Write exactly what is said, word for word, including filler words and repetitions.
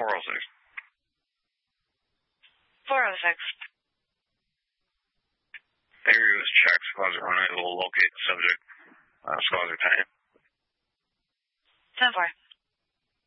four oh six. four oh six. Area was checked. Squads are unable to locate the subject. Uh, squads are ten. ten four.